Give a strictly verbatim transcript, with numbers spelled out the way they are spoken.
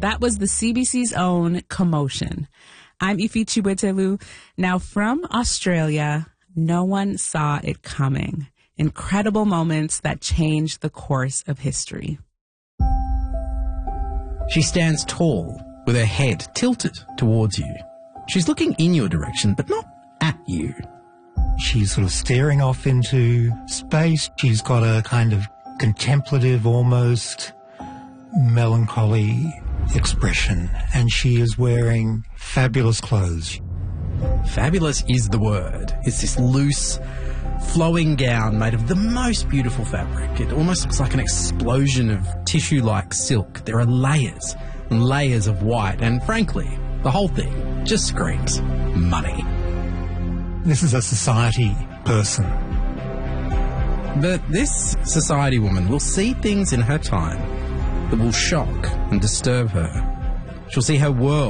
That was the C B C's own Commotion. I'm Ifi Chiwetelu. Now from Australia, no one saw it coming. Incredible moments that changed the course of history. She stands tall, with her head tilted towards you. She's looking in your direction, but not at you. She's sort of staring off into space. She's got a kind of contemplative, almost melancholy expression, and she is wearing fabulous clothes. Fabulous is the word. It's this loose, flowing gown made of the most beautiful fabric. It almost looks like an explosion of tissue-like silk. There are layers and layers of white, and frankly, the whole thing just screams money. This is a society person. But this society woman will see things in her time that will shock and disturb her. She'll see her world